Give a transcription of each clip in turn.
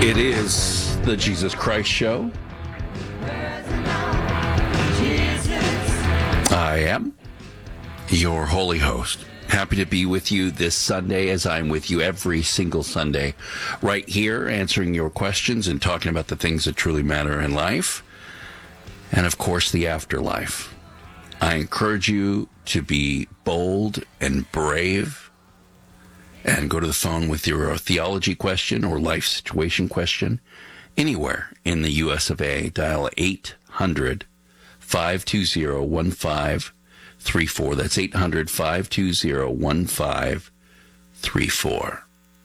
It is the Jesus Christ Show. I am your holy host. Happy to be with you this Sunday, as I'm with you every single Sunday, right here, answering your questions and talking about the things that truly matter in life, and of course, the afterlife. I encourage you to be bold and brave, and go to the phone with your theology question or life situation question anywhere in the U.S. of A. Dial 800-520-1534. That's 800-520-1534.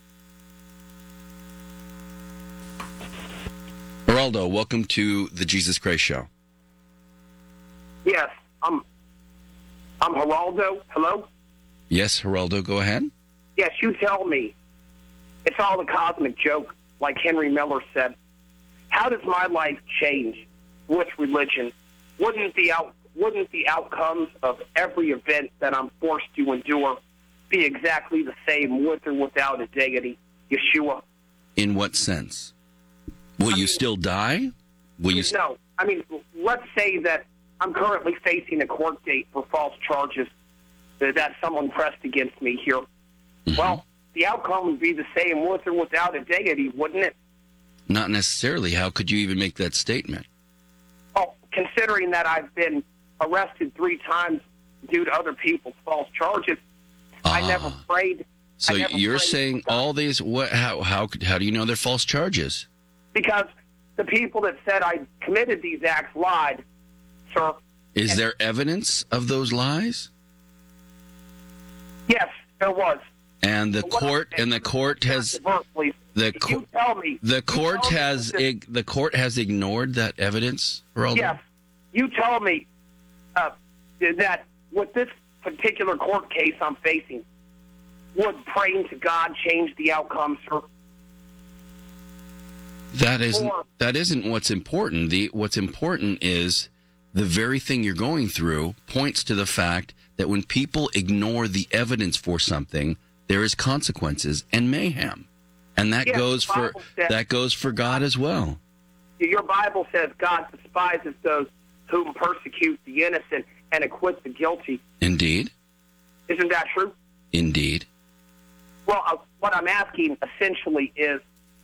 Geraldo, welcome to the Jesus Christ Show. Yes, I'm Geraldo. Hello? Yes, Geraldo, go ahead. Yes, you tell me. It's all a cosmic joke, like Henry Miller said. How does my life change with religion? Wouldn't the outcomes of every event that I'm forced to endure be exactly the same with or without a deity, Yeshua? In what sense? Will you still die? No. I mean, let's say that I'm currently facing a court date for false charges that someone pressed against me here. Mm-hmm. Well, the outcome would be the same with or without a deity, wouldn't it? Not necessarily. How could you even make that statement? Oh, considering that I've been arrested 3 times due to other people's false charges, I never prayed. So you're saying all these? What? How do you know they're false charges? Because the people that said I committed these acts lied, sir. Is there evidence of those lies? Yes, there was. And the court has the court has ignored that evidence, Geraldo? Yes. You tell me that with this particular court case I'm facing, would praying to God change the outcome, sir? That isn't what's important. What's important is the very thing you're going through points to the fact that when people ignore the evidence for something, there is consequences and mayhem, and that goes for God as well. Your Bible says God despises those whom persecute the innocent and acquit the guilty. Indeed. Isn't that true? Indeed. Well, what I'm asking essentially is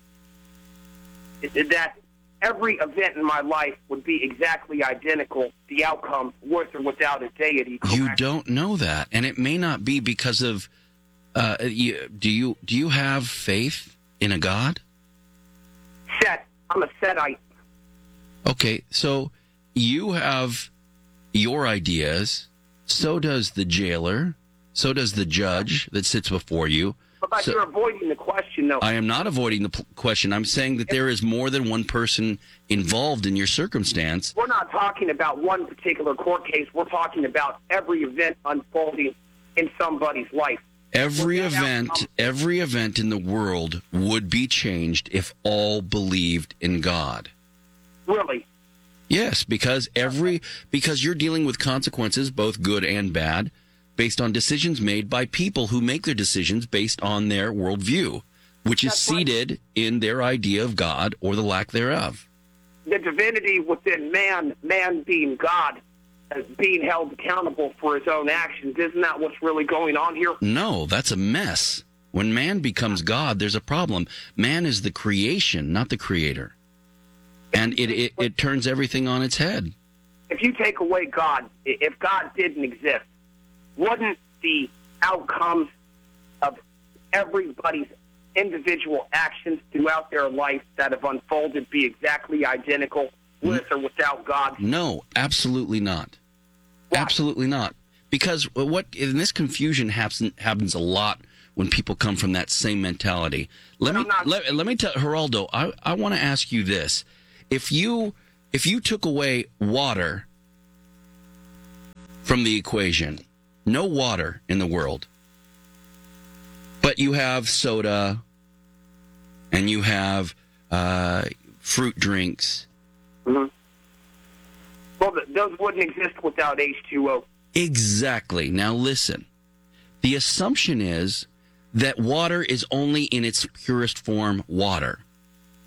that every event in my life would be exactly identical, the outcome, with or without a deity. Correct? You don't know that, and it may not be because of. Do you have faith in a God? I'm a Setite. Okay, so you have your ideas. So does the jailer. So does the judge that sits before you. But you're avoiding the question, though. I am not avoiding the question. I'm saying that there is more than one person involved in your circumstance. We're not talking about one particular court case. We're talking about every event unfolding in somebody's life. Every event in the world would be changed if all believed in God. Really? Yes, because you're dealing with consequences, both good and bad, based on decisions made by people who make their decisions based on their worldview, which is seated in their idea of God or the lack thereof. The divinity within man being God, being held accountable for his own actions. Isn't that what's really going on here? No, that's a mess. When man becomes God, there's a problem. Man is the creation, not the creator. And it turns everything on its head. If you take away God, if God didn't exist, wouldn't the outcomes of everybody's individual actions throughout their life that have unfolded be exactly identical with or without God? No, absolutely not. Why? Absolutely not. Because this confusion happens a lot when people come from that same mentality. Let me tell Geraldo, I want to ask you this. If you took away water from the equation, no water in the world, but you have soda and you have fruit drinks. Mm-hmm. Well, those wouldn't exist without H2O. Exactly. Now listen. The assumption is that water is only in its purest form water.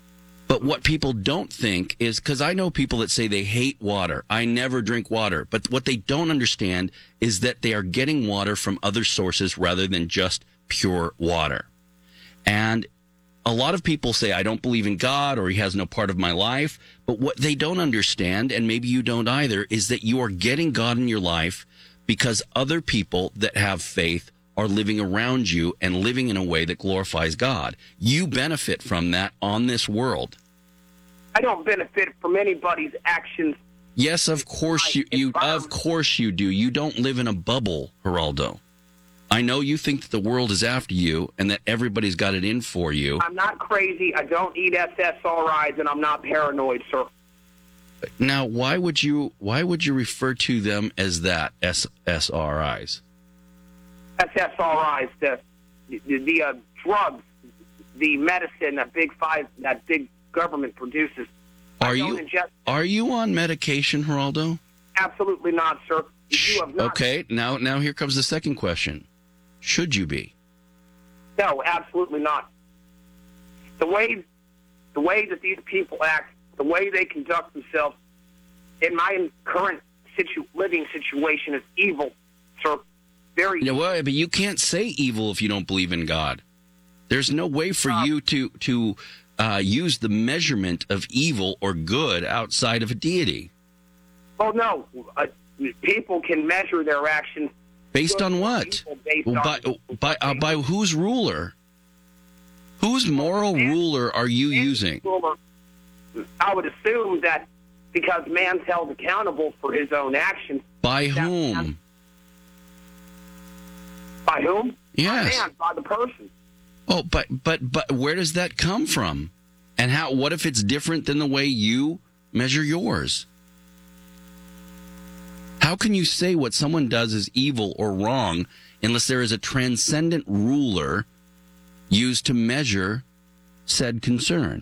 But what people don't think is, because I know people that say they hate water. I never drink water. But what they don't understand is that they are getting water from other sources rather than just pure water. And a lot of people say, I don't believe in God, or he has no part of my life. But what they don't understand, and maybe you don't either, is that you are getting God in your life because other people that have faith are living around you and living in a way that glorifies God. You benefit from that on this world. I don't benefit from anybody's actions. Yes, of course you of course you do. You don't live in a bubble, Geraldo. I know you think that the world is after you and that everybody's got it in for you. I'm not crazy. I don't eat SSRIs, and I'm not paranoid, sir. Now, why would you refer to them as that, SSRIs? SSRIs, the drugs, the medicine that big government produces. Are you on medication, Geraldo? Absolutely not, sir. You have not. Okay, now here comes the second question. Should you be? No, absolutely not. The way that these people act, the way they conduct themselves, in my current living situation is evil, sir. Very evil. Well, but you can't say evil if you don't believe in God. There's no way for you to use the measurement of evil or good outside of a deity. Oh, no. People can measure their actions. Based on what? By whose ruler? Whose moral ruler are you using? I would assume that because man's held accountable for his own actions. By whom? By whom? Yes. By man, by the person. Oh, but where does that come from? And what if it's different than the way you measure yours? How can you say what someone does is evil or wrong unless there is a transcendent ruler used to measure said concern?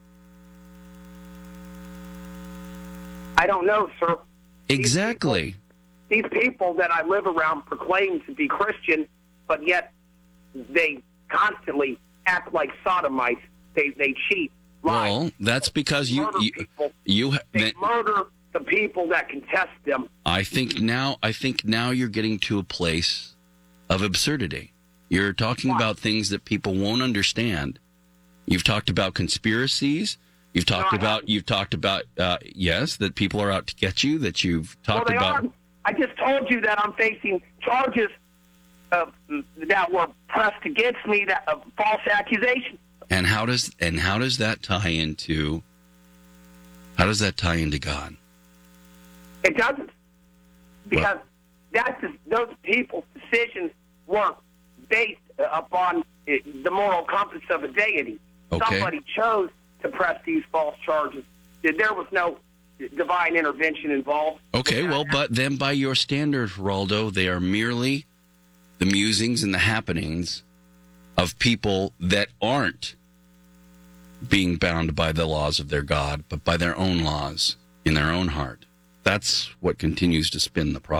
I don't know, sir. Exactly. These people that I live around proclaim to be Christian, but yet they constantly act like sodomites. They cheat, lie. Well, that's because they murder the people that contest them. I think now you're getting to a place of absurdity. You're talking about things that people won't understand. You've talked about conspiracies. You've talked about yes, that people are out to get you. That you've talked about. Are. I just told you that I'm facing charges that were pressed against me, that false accusations. And how does that tie into? How does that tie into God? It doesn't, because those people's decisions weren't based upon the moral compass of a deity. Okay. Somebody chose to press these false charges. There was no divine intervention involved. Okay, well, but then by your standard, Geraldo, they are merely the musings and the happenings of people that aren't being bound by the laws of their God, but by their own laws in their own heart. That's what continues to spin the problem.